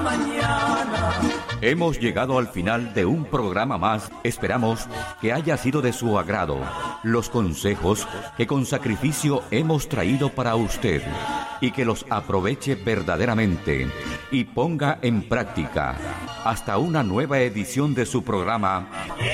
mañana. Hemos llegado al final de un programa más. Esperamos que haya sido de su agrado los consejos que con sacrificio hemos traído para usted y que los aproveche verdaderamente y ponga en práctica. Hasta una nueva edición de su programa